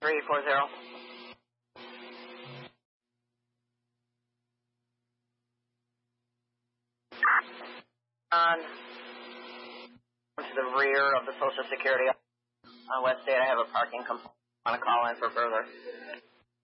340. On to the rear of the Social Security on West State. I have a parking complaint. I want to call in for further.